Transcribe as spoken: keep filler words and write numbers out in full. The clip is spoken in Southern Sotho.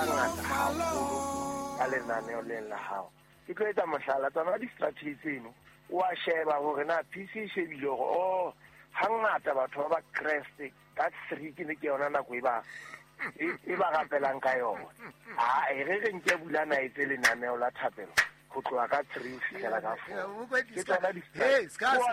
bangata haholo ka lenaneo leng la hao. Ke tlo etsa mohlala tsona di-strategy tseno o a sheba hore na P C e shebile hore o hangata batho ba ba Kreste ka three ke ne ke yona nako e ba e ba rapelang ka yona. Ha e re re nke bulana e tse lenaneo la thapelo go tloa ka three fihlela ka four. Ke tsona di